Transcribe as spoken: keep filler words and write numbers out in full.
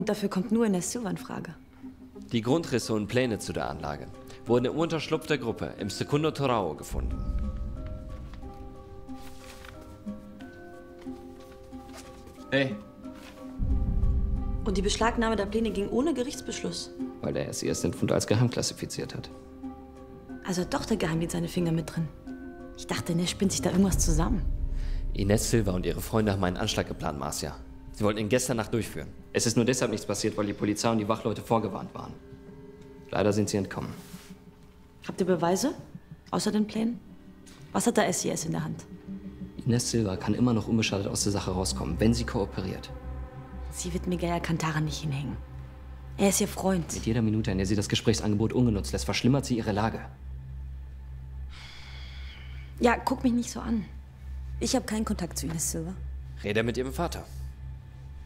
Dafür kommt nur Ines Silva in Frage. Die Grundrisse und Pläne zu der Anlage wurden im Unterschlupf der Gruppe im Secundo Torao gefunden. Hey. Und die Beschlagnahme der Pläne ging ohne Gerichtsbeschluss. Weil er es erst den Fund als geheim klassifiziert hat. Also hat doch der Geheimdienst seine Finger mit drin. Ich dachte, Ines spinnt sich da irgendwas zusammen. Ines Silva und ihre Freunde haben einen Anschlag geplant, Marcia. Sie wollten ihn gestern Nacht durchführen. Es ist nur deshalb nichts passiert, weil die Polizei und die Wachleute vorgewarnt waren. Leider sind sie entkommen. Habt ihr Beweise? Außer den Plänen? Was hat der S I S in der Hand? Ines Silva kann immer noch unbeschadet aus der Sache rauskommen, wenn sie kooperiert. Sie wird Miguel Alcantara nicht hinhängen. Er ist ihr Freund. Mit jeder Minute, in der sie das Gesprächsangebot ungenutzt lässt, verschlimmert sie ihre Lage. Ja, guck mich nicht so an. Ich habe keinen Kontakt zu Ines Silva. Rede mit ihrem Vater.